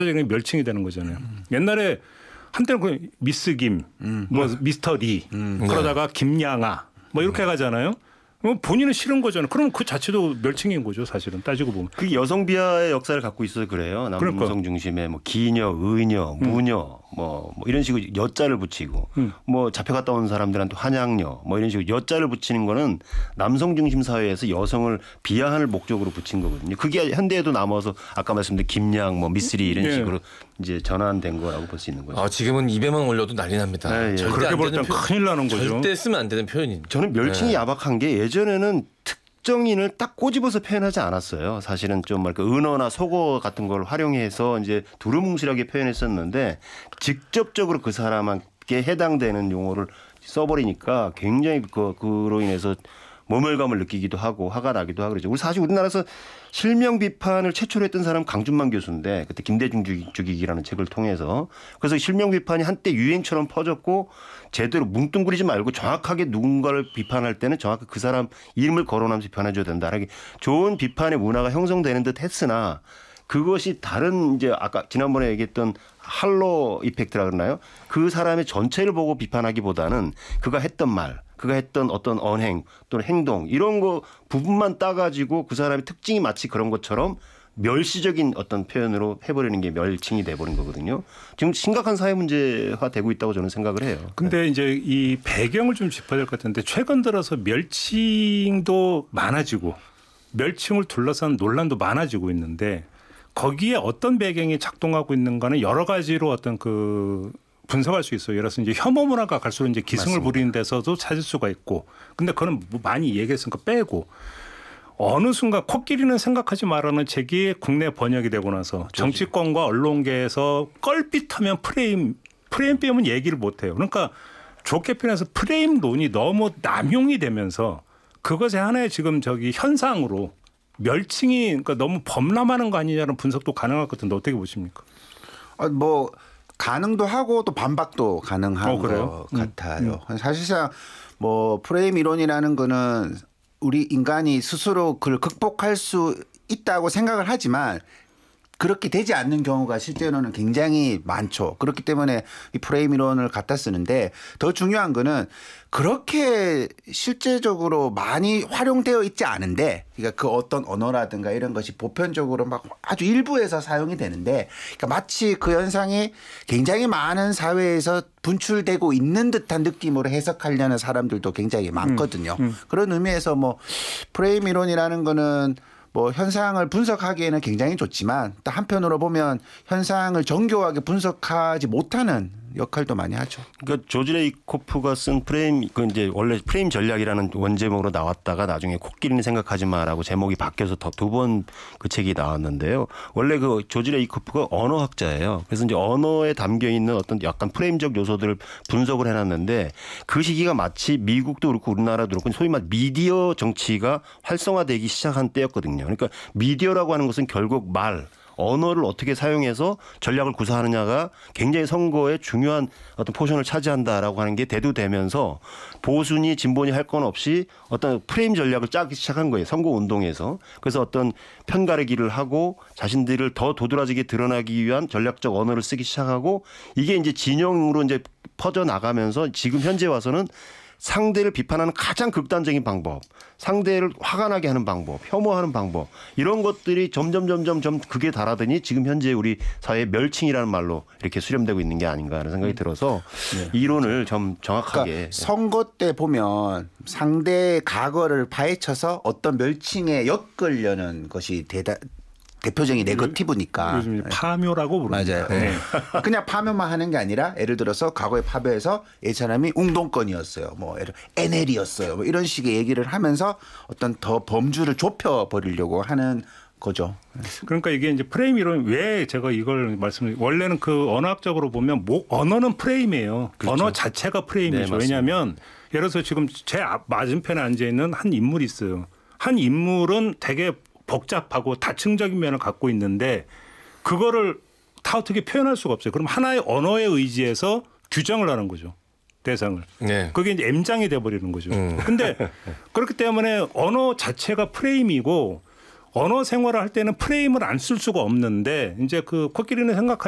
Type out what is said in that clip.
멸칭이 되는 거잖아요. 옛날에 한때는 그 미스 김, 뭐 미스터 리, 그러다가 김양아 뭐 이렇게 가잖아요. 본인은 싫은 거잖아요. 그럼 그 자체도 멸칭인 거죠, 사실은 따지고 보면. 그게 여성 비하의 역사를 갖고 있어서 그래요. 남성 중심의 뭐 기녀, 의녀, 무녀, 뭐 이런 식으로 여자를 붙이고, 뭐 잡혀갔다 온 사람들한테 환양녀, 뭐 이런 식으로 여자를 붙이는 거는 남성 중심 사회에서 여성을 비하하는 목적으로 붙인 거거든요. 그게 현대에도 남아서 아까 말씀드린 김양, 뭐 미스리 이런 식으로 이제 전환된 거라고 볼 수 있는 거죠. 지금은 입에만 올려도 난리 납니다. 네, 예. 그렇게 버렸다면 큰일 나는 거죠. 절대 쓰면 안 되는 표현입니다. 저는 멸칭이 야박한 게 예전에는 특정인을 딱 꼬집어서 표현하지 않았어요. 사실은 좀 은어나 속어 같은 걸 활용해서 이제 두루뭉실하게 표현했었는데 직접적으로 그 사람에게 해당되는 용어를 써버리니까 굉장히 그로 인해서 모멸감을 느끼기도 하고 화가 나기도 하고 그러죠. 우리 사실 우리나라에서 실명 비판을 최초로 했던 사람은 강준만 교수인데 그때 김대중 죽이기라는 책을 통해서 그래서 실명 비판이 한때 유행처럼 퍼졌고 제대로 뭉뚱그리지 말고 정확하게 누군가를 비판할 때는 정확히 그 사람 이름을 거론하면서 비판해줘야 된다. 이렇게 좋은 비판의 문화가 형성되는 듯 했으나 그것이 다른 이제 아까 지난번에 얘기했던 할로 이펙트라 그러나요? 그 사람의 전체를 보고 비판하기보다는 그가 했던 말, 그가 했던 어떤 언행 또는 행동 이런 거 부분만 따가지고 그 사람의 특징이 마치 그런 것처럼 멸시적인 어떤 표현으로 해버리는 게 멸칭이 돼버린 거거든요. 지금 심각한 사회 문제화 되고 있다고 저는 생각을 해요. 근데 이제 이 배경을 좀 짚어야 될 것 같은데 최근 들어서 멸칭도 많아지고 멸칭을 둘러싼 논란도 많아지고 있는데 거기에 어떤 배경이 작동하고 있는가는 여러 가지로 어떤 그 분석할 수 있어요. 예를 들어서 이제 혐오 문화가 갈수록 이제 기승을 맞습니다. 부리는 데서도 찾을 수가 있고, 근데 그거는 많이 얘기했으니까 빼고 어느 순간 코끼리는 생각하지 말라는 책이 국내 번역이 되고 나서 정치권과 언론계에서 껄핏하면 프레임 빼면 얘기를 못 해요. 그러니까 좋게 표현해서 프레임론이 너무 남용이 되면서 그것의 하나의 지금 현상으로 멸칭이 그러니까 너무 범람하는 거 아니냐는 분석도 가능할 것 같은데 어떻게 보십니까? 뭐 가능도 하고 또 반박도 가능한 것 같아요. 사실상 뭐 프레임 이론이라는 거는 우리 인간이 스스로 그걸 극복할 수 있다고 생각을 하지만 그렇게 되지 않는 경우가 실제로는 굉장히 많죠. 그렇기 때문에 이 프레임 이론을 갖다 쓰는데 더 중요한 거는 그렇게 실제적으로 많이 활용되어 있지 않은데 그러니까 그 어떤 언어라든가 이런 것이 보편적으로 막 아주 일부에서 사용이 되는데 그러니까 마치 그 현상이 굉장히 많은 사회에서 분출되고 있는 듯한 느낌으로 해석하려는 사람들도 굉장히 많거든요. 그런 의미에서 뭐 프레임 이론이라는 거는 뭐 현상을 분석하기에는 굉장히 좋지만 또 한편으로 보면 현상을 정교하게 분석하지 못하는 역할도 많이 하죠. 그러니까 조지 레이코프가 쓴 프레임, 그 이제 원래 프레임 전략이라는 원제목으로 나왔다가 나중에 코끼리는 생각하지 마라고 제목이 바뀌어서 더 두 번 그 책이 나왔는데요. 원래 그 조지 레이코프가 언어학자예요. 그래서 이제 언어에 담겨 있는 어떤 약간 프레임적 요소들을 분석을 해놨는데 그 시기가 마치 미국도 그렇고 우리나라도 그렇고 소위 말 미디어 정치가 활성화되기 시작한 때였거든요. 그러니까 미디어라고 하는 것은 결국 언어를 어떻게 사용해서 전략을 구사하느냐가 굉장히 선거에 중요한 어떤 포션을 차지한다라고 하는 게 대두되면서 보수니 진보니 할 건 없이 어떤 프레임 전략을 짜기 시작한 거예요. 선거 운동에서. 그래서 어떤 편가르기를 하고 자신들을 더 도드라지게 드러나기 위한 전략적 언어를 쓰기 시작하고 이게 이제 진영으로 이제 퍼져 나가면서 지금 현재 와서는 상대를 비판하는 가장 극단적인 방법, 상대를 화가 나게 하는 방법, 혐오하는 방법 이런 것들이 점점 극에 달하더니 지금 현재 우리 사회의 멸칭이라는 말로 이렇게 수렴되고 있는 게 아닌가 하는 생각이 들어서 이론을 좀 정확하게. 그러니까 선거 때 보면 상대의 과거를 파헤쳐서 어떤 멸칭에 엮으려는 것이 대표적인 네거티브니까. 요즘 파묘라고 부르죠. 맞아요. 네. 그냥 파묘만 하는 게 아니라 예를 들어서 과거에 파묘해서 이 사람이 웅동권이었어요. 뭐 NL이었어요. 뭐 이런 식의 얘기를 하면서 어떤 더 범주를 좁혀버리려고 하는 거죠. 그러니까 이게 이제 프레임 이론 왜 제가 이걸 원래는 그 언어학적으로 보면 언어는 프레임이에요. 그렇죠. 언어 자체가 프레임이죠. 네, 왜냐하면 예를 들어서 지금 제 맞은편에 앉아 있는 한 인물이 있어요. 한 인물은 되게 복잡하고 다층적인 면을 갖고 있는데 그거를 다 어떻게 표현할 수가 없어요. 그럼 하나의 언어에 의지해서 규정을 하는 거죠. 대상을. 네. 그게 이제 M장이 돼버리는 거죠. 근데 그렇기 때문에 언어 자체가 프레임이고 언어 생활을 할 때는 프레임을 안 쓸 수가 없는데 이제 그 코끼리는 생각하지